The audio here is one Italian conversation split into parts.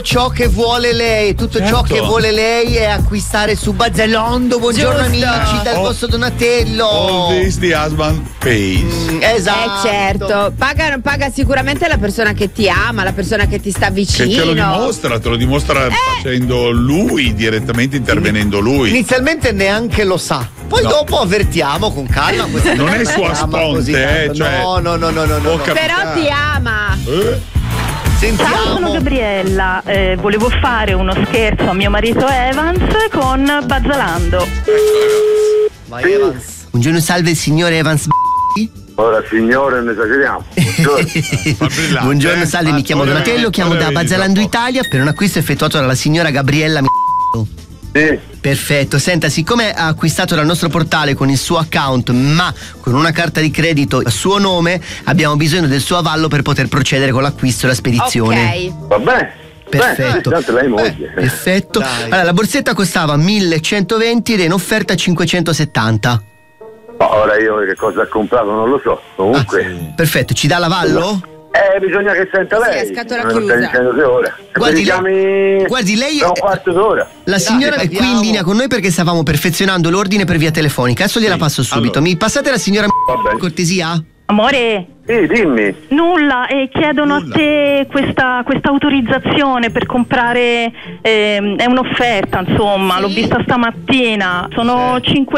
ciò che vuole lei, tutto ciò che vuole lei è acquistare su Bazzelondo. Buongiorno amici, dal vostro Donatello. All this the husband pays. Esatto. Certo, paga sicuramente la persona che ti ama, la persona che ti sta vicino. Che te lo dimostra facendo lui, direttamente intervenendo lui. Inizialmente neanche lo sa, poi dopo avvertiamo con calma. Non è sua sponte, cioè. No. Però ti ama. Sentiamo. Ciao, sono Gabriella, volevo fare uno scherzo a mio marito Evans con Bazzalando. Vai Evans. Buongiorno, salve il signor Evans. Ora signore, ne esageriamo. Buongiorno, salve, mi chiamo Donatello, chiamo da Bazzalando Italia per un acquisto effettuato dalla signora Gabriella. Sì. Perfetto, senta, siccome ha acquistato dal nostro portale con il suo account ma con una carta di credito a suo nome, abbiamo bisogno del suo avallo per poter procedere con l'acquisto e la spedizione. Ok. Va bene. Perfetto. Tanto lei moglie. Perfetto. Dai. Allora, la borsetta costava 1120 ed è in offerta 570. Ora io che cosa ha comprato non lo so. Comunque. Perfetto, ci dà l'avallo? Bisogna che senta lei. Sì, a scatola non chiusa. stai dicendo che ora. Guardi, lei tra un quarto d'ora. La signora è qui in capiamo. linea con noi perché stavamo perfezionando l'ordine per via telefonica. Adesso gliela passo subito. Allora. Mi passate la signora Va bene. cortesia? Amore, Sì, dimmi. nulla, chiedono a te questa autorizzazione per comprare, è un'offerta, insomma, l'ho vista stamattina, sono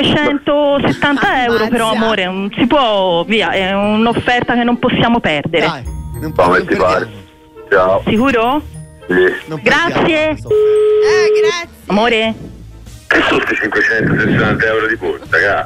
570 euro, però amore, non si può, via, è un'offerta che non possiamo perdere. Dai, non Come ti pare? Ciao. Sicuro? Sì. Grazie. Grazie. Amore? E tutti 560 euro di borsa, raga.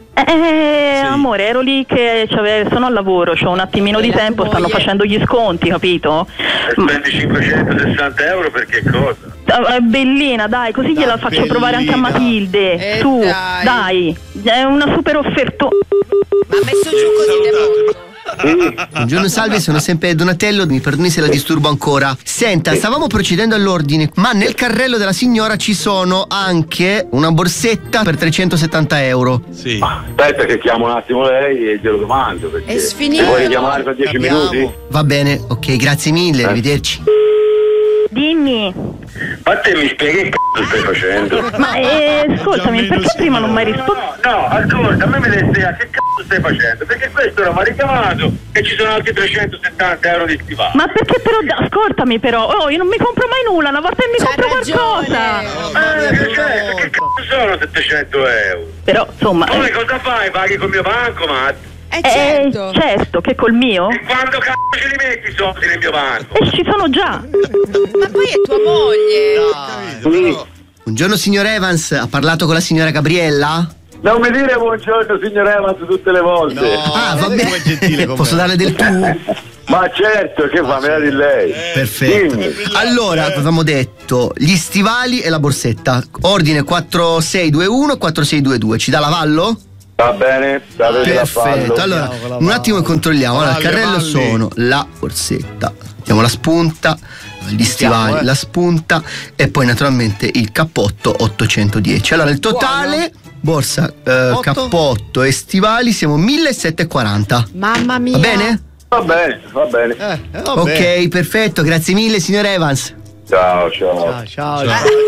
Amore, ero lì che sono al lavoro, c'ho un attimino di tempo, stanno facendo gli sconti, capito? E spendi 560 euro per che cosa? Bellina, dai, così gliela faccio provare anche a Matilde. Su, dai, è una super offerta. Ma ha messo giù così di molto. Buongiorno, salve, sono sempre Donatello, mi perdoni se la disturbo ancora. Senta, stavamo procedendo all'ordine, ma nel carrello della signora ci sono anche una borsetta per 370 euro. Sì. Aspetta che chiamo un attimo lei e glielo domando. Perché È sfinito. mi vuoi chiamare per 10 minuti? Va bene, ok, grazie mille, arrivederci. Dimmi, Ma te mi spieghi che c***o stai facendo? ma ascoltami, perché prima non mi hai risposto? No, ascolta, a me mi devi spiegare che c***o stai facendo? Perché questo non mi ha richiamato e ci sono altri 370 euro di stivali. Ma perché però, ascoltami però, io non mi compro mai nulla, una volta che mi compro qualcosa. Che c'è? Che c***o sono 700 euro? Però, insomma, Come cosa fai? Paghi col mio bancomat? Certo. che col mio? E quando c***o ce li metti i soldi nel mio banco? E ci sono già. Ma poi è tua moglie. Buongiorno signor Evans, ha parlato con la signora Gabriella? Non mi dire buongiorno signor Evans tutte le volte. Va bene. Posso darle del tu? Ma certo, che fa, me la di lei. Perfetto. Dimmi. Allora, avevamo detto gli stivali e la borsetta. Ordine 4621 e 4622. Ci dà l'avallo? Va bene, avete da Perfetto. farlo. Allora, un attimo controlliamo. Allora, il carrello sono la borsetta, mettiamo la spunta, gli stivali, la spunta e poi naturalmente il cappotto 810. Allora, il totale borsa, cappotto e stivali siamo 1740. Mamma mia. Va bene? Va bene, va bene. Ok, perfetto, grazie mille signor Evans. Ciao. Ciao.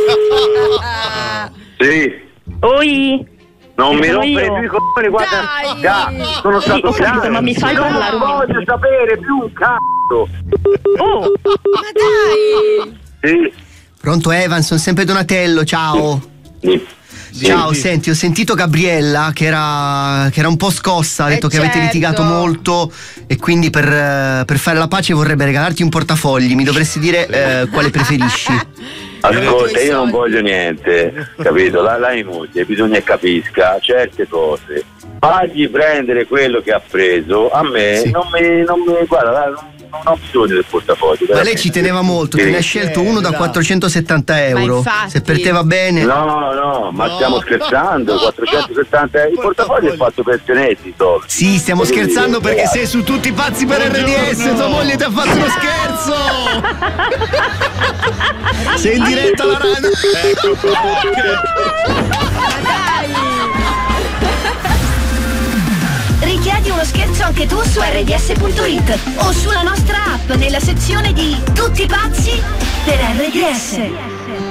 Sì. Oi. Non mi Sono rompere io. più i coglioni, guarda. Dai. Già, sono stato Ho capito, chiaro. ma mi fai parlare Non un voglio attimo. sapere più un cazzo. Oh, Ma dai. Sì. Pronto Evans, sono sempre Donatello, ciao. Ciao, senti, ho sentito Gabriella che era un po' scossa, ha detto che avete certo. litigato molto e quindi per fare la pace vorrebbe regalarti un portafogli, mi dovresti dire quale preferisci. Ascolta, io non voglio niente, capito? La moglie bisogna che capisca certe cose. Fagli prendere quello che ha preso, a me Sì. non mi guarda, non ho bisogno del portafoglio. Ma lei ci teneva molto, te ne ha scelto uno da 470 euro. infatti. Se per te va bene. No, ma stiamo scherzando, 470 euro. Il portafoglio è fatto per tenersi i soldi. Sì, stiamo scherzando perché sei su tutti i pazzi per RDS, tua moglie ti ha fatto uno scherzo. Sei in diretta alla radio. Richiedi uno scherzo anche tu su rds.it o sulla nostra app nella sezione di Tutti pazzi per RDS.